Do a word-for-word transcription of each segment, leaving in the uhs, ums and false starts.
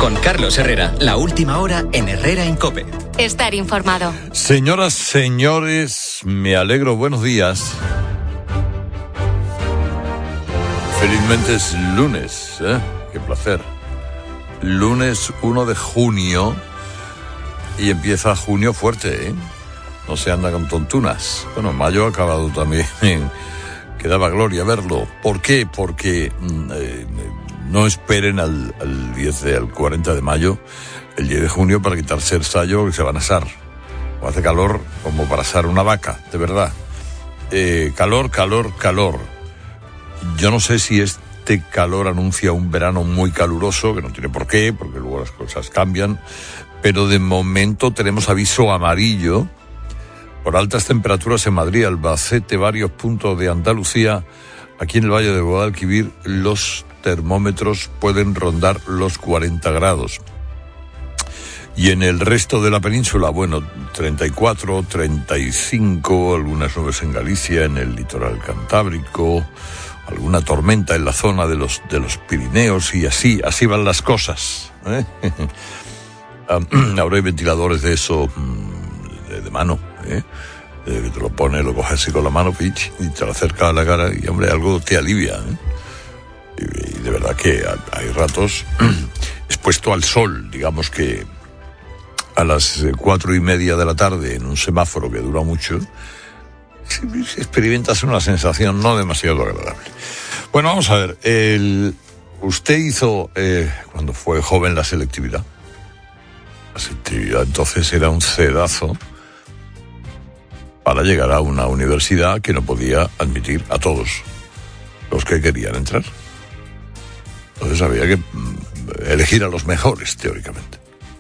Con Carlos Herrera, la última hora en Herrera en COPE. Estar informado. Señoras, señores, me alegro, buenos días. Felizmente es lunes, ¿eh? Qué placer. Lunes uno de junio y empieza junio fuerte, ¿eh? No se anda con tontunas. Bueno, mayo ha acabado también. Que daba gloria verlo. ¿Por qué? Porque eh, no esperen al, al diez, de, al cuarenta de mayo, el diez de junio, para quitarse el sayo, que se van a asar. O hace calor como para asar una vaca, de verdad. Eh, calor, calor, calor. Yo no sé si este calor anuncia un verano muy caluroso, que no tiene por qué, porque luego las cosas cambian, pero de momento tenemos aviso amarillo por altas temperaturas en Madrid, Albacete, varios puntos de Andalucía. Aquí en el Valle de Guadalquivir los termómetros pueden rondar los cuarenta grados. Y en el resto de la península, bueno, treinta y cuatro, treinta y cinco, algunas nubes en Galicia, en el litoral cantábrico, alguna tormenta en la zona de los, de los Pirineos, y así, así van las cosas, ¿eh? Ahora hay ventiladores de eso, de, de mano, ¿eh? Eh, que te lo pones, lo coges así con la mano, pitch, y te lo acercas a la cara y, hombre, algo te alivia, ¿eh? Y, y de verdad que hay ratos expuesto al sol, digamos que a las cuatro y media de la tarde en un semáforo que dura mucho, experimentas una sensación no demasiado agradable. Bueno, vamos a ver, el, usted hizo, eh, cuando fue joven, la selectividad. La selectividad entonces era un cedazo para llegar a una universidad que no podía admitir a todos los que querían entrar. Entonces había que elegir a los mejores, teóricamente.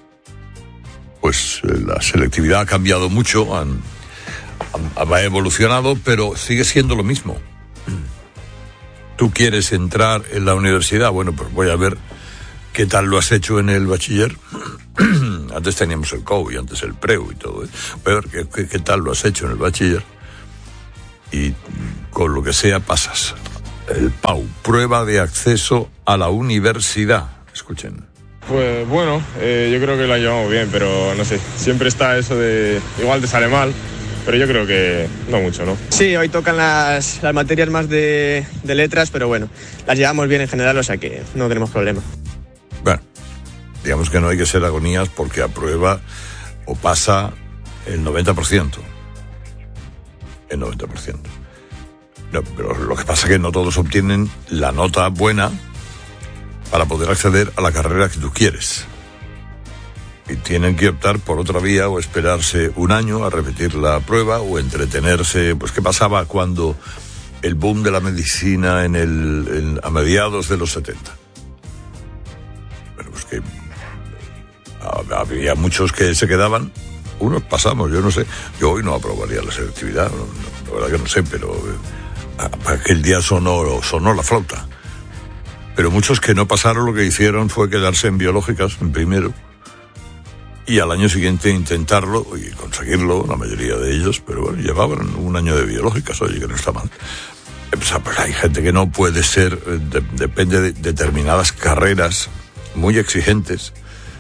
Pues la selectividad ha cambiado mucho, han, han, ha evolucionado, pero sigue siendo lo mismo. ¿Tú quieres entrar en la universidad? Bueno, pues voy a ver qué tal lo has hecho en el bachiller. Antes teníamos el C O U y antes el PREU y todo, ¿eh? Voy a ver qué, qué, qué tal lo has hecho en el bachiller. Y con lo que sea pasas. El P A U, prueba de acceso a la universidad. Escuchen. Pues bueno, eh, yo creo que lo llevamos bien, pero no sé, siempre está eso de, igual te sale mal, pero yo creo que no mucho, ¿no? Sí, hoy tocan las, las materias más de, de letras, pero bueno, las llevamos bien en general, o sea que no tenemos problema. Bueno, digamos que no hay que ser agonías porque aprueba o pasa el noventa por ciento. El noventa por ciento. No, pero lo que pasa es que no todos obtienen la nota buena para poder acceder a la carrera que tú quieres. Y tienen que optar por otra vía o esperarse un año a repetir la prueba o entretenerse. Pues ¿qué pasaba cuando el boom de la medicina en el, en, a mediados de los setenta? Bueno, pues que había muchos que se quedaban, unos pasamos, yo no sé. Yo hoy no aprobaría la selectividad, no, no, la verdad que no sé, pero aquel día sonó, sonó la flauta. Pero muchos que no pasaron lo que hicieron fue quedarse en biológicas, en primero, y al año siguiente intentarlo y conseguirlo, la mayoría de ellos, pero bueno, llevaban un año de biológicas, oye, que no está mal. O sea, pues hay gente que no puede ser, de, depende de determinadas carreras muy exigentes,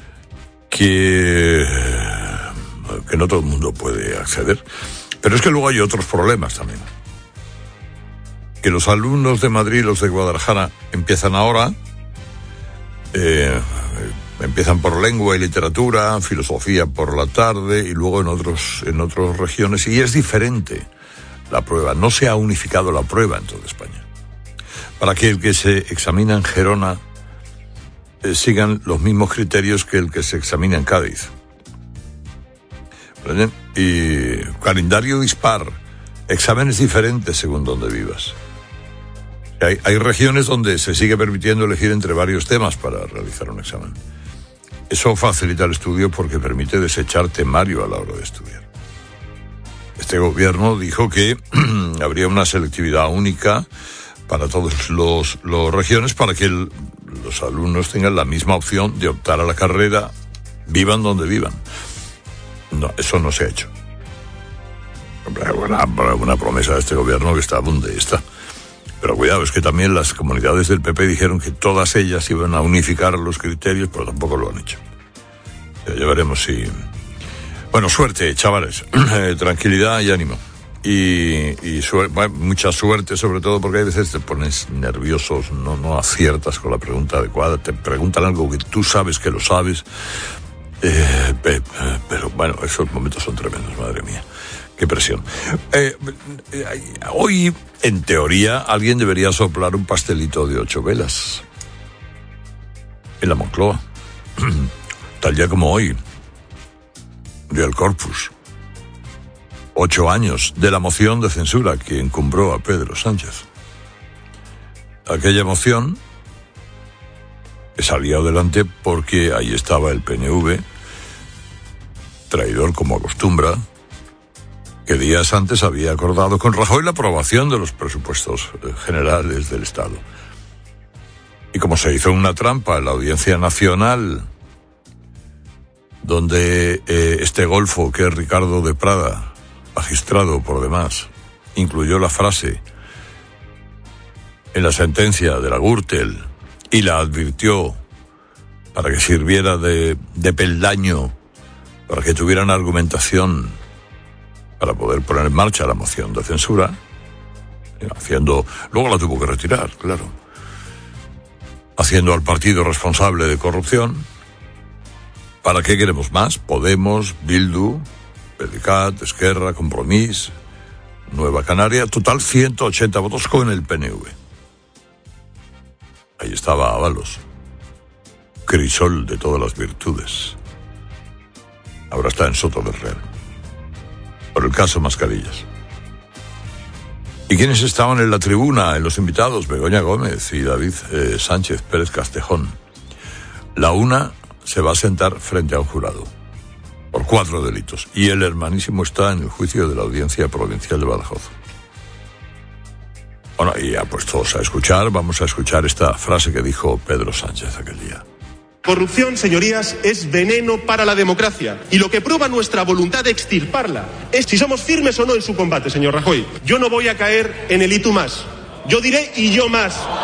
que, que no todo el mundo puede acceder. Pero es que luego hay otros problemas también. Que los alumnos de Madrid y los de Guadalajara empiezan ahora, eh, empiezan por lengua y literatura, filosofía por la tarde y luego en otros, en otras regiones, y es diferente la prueba. No se ha unificado la prueba en toda España. Para que el que se examina en Gerona eh, sigan los mismos criterios que el que se examina en Cádiz. ¿Entienden? Y calendario dispar, exámenes diferentes según donde vivas. Hay, hay regiones donde se sigue permitiendo elegir entre varios temas para realizar un examen. Eso facilita el estudio porque permite desechar temario a la hora de estudiar. Este gobierno dijo que habría una selectividad única para todas los, los regiones para que el, los alumnos tengan la misma opción de optar a la carrera, vivan donde vivan. No, eso no se ha hecho. Una, una promesa de este gobierno que está donde está. Pero cuidado, es que también las comunidades del P P dijeron que todas ellas iban a unificar los criterios, pero tampoco lo han hecho. Ya veremos si... Bueno, suerte, chavales. Tranquilidad y ánimo. Y, y suer- bueno, mucha suerte, sobre todo porque hay veces te pones nerviosos, no, no aciertas con la pregunta adecuada, te preguntan algo que tú sabes que lo sabes. Eh, pe- pero bueno, esos momentos son tremendos, madre mía. Qué presión. Eh, eh, hoy, en teoría, alguien debería soplar un pastelito de ocho velas en la Moncloa. Tal día como hoy, Día del Corpus. Ocho años de la moción de censura que encumbró a Pedro Sánchez. Aquella moción que salía adelante porque ahí estaba el P N V, traidor como acostumbra, que días antes había acordado con Rajoy la aprobación de los presupuestos generales del Estado. Y como se hizo una trampa en la Audiencia Nacional, donde eh, este golfo que es Ricardo de Prada, magistrado por demás, incluyó la frase en la sentencia de la Gürtel y la advirtió para que sirviera de, de peldaño, para que tuvieran argumentación para poder poner en marcha la moción de censura, haciendo, luego la tuvo que retirar, claro, haciendo al partido responsable de corrupción. ¿Para qué queremos más? Podemos, Bildu, PDeCAT, Esquerra, Compromís, Nueva Canaria, total ciento ochenta votos con el P N V. Ahí estaba Ábalos, crisol de todas las virtudes. Ahora está en Soto del Real, por el caso Mascarillas. ¿Y quiénes estaban en la tribuna, en los invitados? Begoña Gómez y David eh, Sánchez Pérez Castejón. La una se va a sentar frente a un jurado por cuatro delitos y el hermanísimo está en el juicio de la Audiencia Provincial de Badajoz. Bueno, y ya puestos a escuchar, vamos a escuchar esta frase que dijo Pedro Sánchez aquel día. Corrupción, señorías, es veneno para la democracia. Y lo que prueba nuestra voluntad de extirparla es si somos firmes o no en su combate, señor Rajoy. Yo no voy a caer en el y tú más. Yo diré y yo más.